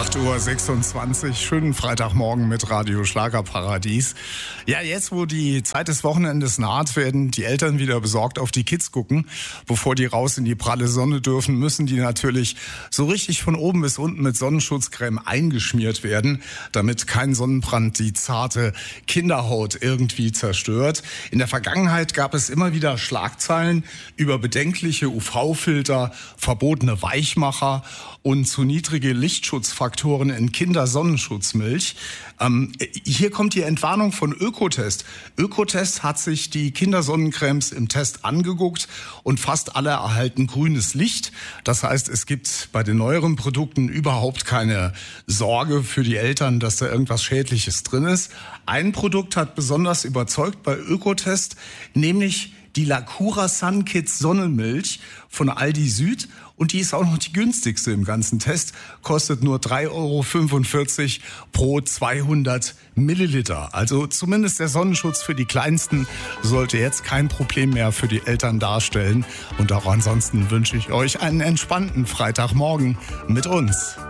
8:26 Uhr, schönen Freitagmorgen mit Radio Schlagerparadies. Ja, jetzt, wo die Zeit des Wochenendes naht, werden die Eltern wieder besorgt auf die Kids gucken. Bevor die raus in die pralle Sonne dürfen, müssen die natürlich so richtig von oben bis unten mit Sonnenschutzcreme eingeschmiert werden, damit kein Sonnenbrand die zarte Kinderhaut irgendwie zerstört. In der Vergangenheit gab es immer wieder Schlagzeilen über bedenkliche UV-Filter, verbotene Weichmacher und zu niedrige Lichtschutzfaktoren in Kindersonnenschutzmilch. Hier kommt die Entwarnung von Ökotest. Ökotest hat sich die Kindersonnencremes im Test angeguckt und fast alle erhalten grünes Licht. Das heißt, es gibt bei den neueren Produkten überhaupt keine Sorge für die Eltern, dass da irgendwas Schädliches drin ist. Ein Produkt hat besonders überzeugt bei Ökotest, nämlich die Lacura Sun Kids Sonnenmilch von Aldi Süd. Und die ist auch noch die günstigste im ganzen Test. Kostet nur 3,45 € pro 200 Milliliter. Also zumindest der Sonnenschutz für die Kleinsten sollte jetzt kein Problem mehr für die Eltern darstellen. Und auch ansonsten wünsche ich euch einen entspannten Freitagmorgen mit uns.